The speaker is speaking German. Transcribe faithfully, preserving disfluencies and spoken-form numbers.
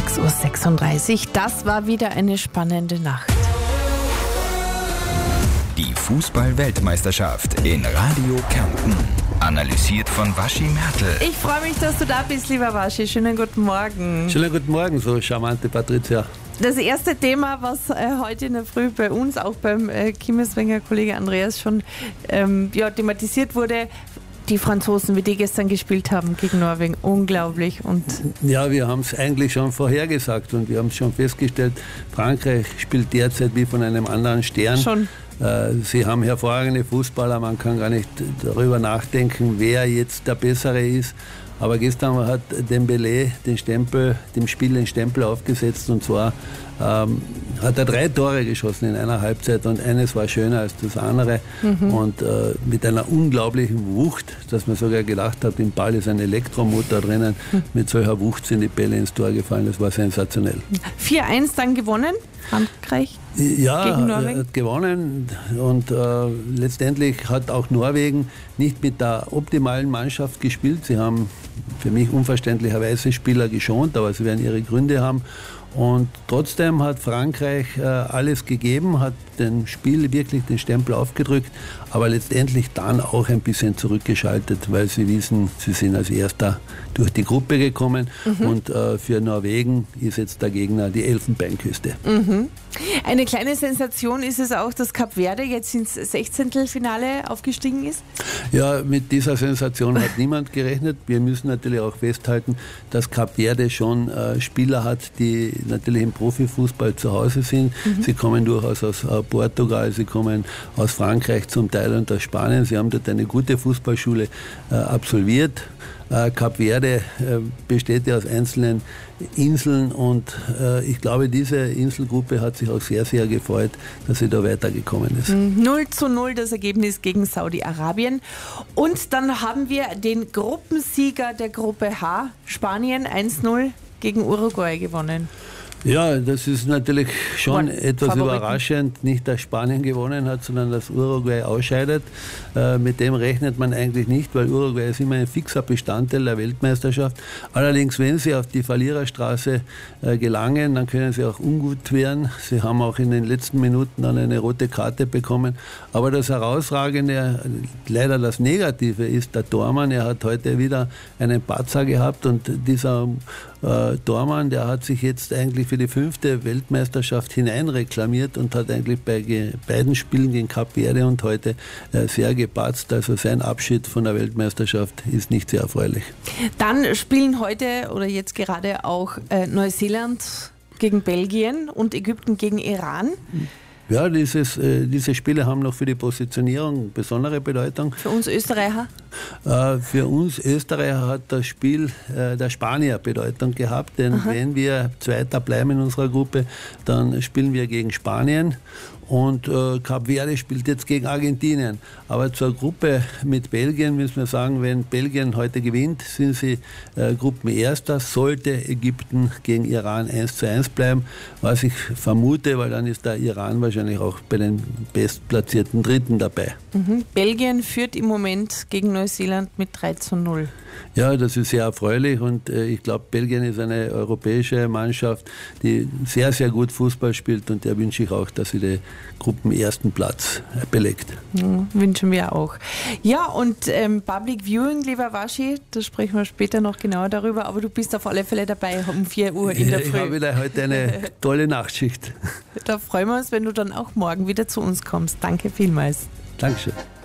sechs Uhr sechsunddreißig. Das war wieder eine spannende Nacht. Die Fußball-Weltmeisterschaft in Radio Kärnten. Analysiert von Waschi Mertl. Ich freue mich, dass du da bist, lieber Waschi. Schönen guten Morgen. Schönen guten Morgen, so charmante Patricia. Das erste Thema, was äh, heute in der Früh bei uns, auch beim äh, Kimmelswenger Kollege Andreas schon ähm, ja, thematisiert wurde, die Franzosen, wie die gestern gespielt haben gegen Norwegen. Unglaublich. Und ja, wir haben es eigentlich schon vorhergesagt und wir haben es schon festgestellt, Frankreich spielt derzeit wie von einem anderen Stern. Schon. Sie haben hervorragende Fußballer, man kann gar nicht darüber nachdenken, wer jetzt der Bessere ist. Aber gestern hat Dembélé den Stempel, dem Spiel den Stempel aufgesetzt, und zwar ähm, hat er drei Tore geschossen in einer Halbzeit und eines war schöner als das andere. Mhm. Und äh, mit einer unglaublichen Wucht, dass man sogar gedacht hat, im Ball ist ein Elektromotor drinnen. Mhm. Mit solcher Wucht sind die Bälle ins Tor gefallen, das war sensationell. vier eins dann gewonnen, Frankreich. Ja, gegen Norwegen. Er hat gewonnen und äh, letztendlich hat auch Norwegen nicht mit der optimalen Mannschaft gespielt. Sie haben für mich unverständlicherweise Spieler geschont, aber sie werden ihre Gründe haben. Und trotzdem hat Frankreich äh, alles gegeben, hat dem Spiel wirklich den Stempel aufgedrückt, aber letztendlich dann auch ein bisschen zurückgeschaltet, weil sie wissen, sie sind als Erster durch die Gruppe gekommen. Mhm. Und äh, für Norwegen ist jetzt der Gegner die Elfenbeinküste. Mhm. Eine kleine Sensation ist es auch, dass Kap Verde jetzt ins Sechzehntelfinale aufgestiegen ist? Ja, mit dieser Sensation hat niemand gerechnet. Wir müssen natürlich auch festhalten, dass Kap Verde schon äh, Spieler hat, die natürlich im Profifußball zu Hause sind. Mhm. Sie kommen durchaus aus äh, Portugal, sie kommen aus Frankreich zum Teil und aus Spanien. Sie haben dort eine gute Fußballschule äh, absolviert. Äh, Kap Verde äh, besteht ja aus einzelnen Inseln und äh, ich glaube, diese Inselgruppe hat sich auch sehr, sehr gefreut, dass sie da weitergekommen ist. null zu null das Ergebnis gegen Saudi-Arabien. Und dann haben wir den Gruppensieger der Gruppe H, Spanien, eins null gegen Uruguay gewonnen. Ja, das ist natürlich schon One. etwas Favoriten. Überraschend, nicht dass Spanien gewonnen hat, sondern dass Uruguay ausscheidet. Äh, mit dem rechnet man eigentlich nicht, weil Uruguay ist immer ein fixer Bestandteil der Weltmeisterschaft. Allerdings, wenn sie auf die Verliererstraße äh, gelangen, dann können sie auch ungut werden. Sie haben auch in den letzten Minuten dann eine rote Karte bekommen. Aber das Herausragende, leider das Negative, ist der Thormann. Er hat heute wieder einen Patzer gehabt und dieser äh, Thormann, der hat sich jetzt eigentlich für die fünfte Weltmeisterschaft hineinreklamiert und hat eigentlich bei ge- beiden Spielen gegen Kap Verde und heute äh, sehr gepatzt. Also sein Abschied von der Weltmeisterschaft ist nicht sehr erfreulich. Dann spielen heute oder jetzt gerade auch äh, Neuseeland gegen Belgien und Ägypten gegen Iran. Ja, dieses, äh, diese Spiele haben noch für die Positionierung besondere Bedeutung. Für uns Österreicher? Äh, für uns Österreicher hat das Spiel äh, der Spanier Bedeutung gehabt, denn Aha. wenn wir Zweiter bleiben in unserer Gruppe, dann spielen wir gegen Spanien. Und äh, Kap Verde spielt jetzt gegen Argentinien. Aber zur Gruppe mit Belgien müssen wir sagen, wenn Belgien heute gewinnt, sind sie äh, Gruppenerster. Sollte Ägypten gegen Iran eins zu eins bleiben, was ich vermute, weil dann ist der Iran wahrscheinlich auch bei den bestplatzierten Dritten dabei. Mhm. Belgien führt im Moment gegen Neuseeland mit drei zu null. Ja, das ist sehr erfreulich und äh, ich glaube, Belgien ist eine europäische Mannschaft, die sehr, sehr gut Fußball spielt und der wünsche ich auch, dass sie den Gruppenersten Platz äh, belegt. Ja, wünschen wir auch. Ja, und ähm, Public Viewing, lieber Waschi, da sprechen wir später noch genauer darüber, aber du bist auf alle Fälle dabei um vier Uhr in der ich Früh. Ich habe wieder heute eine tolle Nachtschicht. Da freuen wir uns, wenn du dann auch morgen wieder zu uns kommst. Danke vielmals. Dankeschön.